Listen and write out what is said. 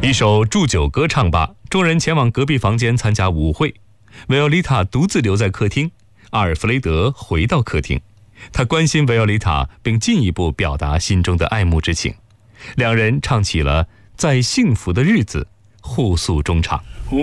一首祝酒歌唱罢，众人前往隔壁房间参加舞会。维奥丽塔独自留在客厅，阿尔弗雷德回到客厅，他关心维奥丽塔，并进一步表达心中的爱慕之情。两人唱起了《在幸福的日子》，互诉衷肠。